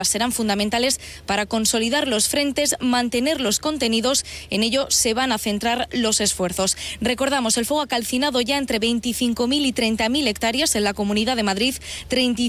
serán fundamentales para consolidar los frentes, mantener los contenidos. En ello se van a centrar los esfuerzos. Recordamos, el fuego ha calcinado ya entre 25.000 y 30.000 hectáreas en la Comunidad de Madrid,